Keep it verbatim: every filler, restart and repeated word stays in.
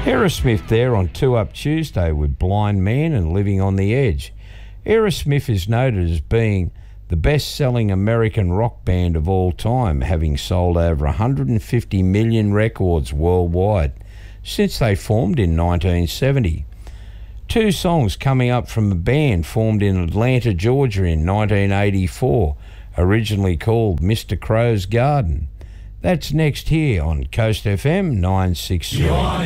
Aerosmith there on Two Up Tuesday with Blind Man and Living on the Edge. Aerosmith is noted as being the best-selling American rock band of all time, having sold over one hundred fifty million records worldwide since they formed in nineteen seventy. Two songs coming up from a band formed in Atlanta, Georgia in nineteen eighty-four, originally called Mister Crow's Garden. That's next here on Coast F M nine six three.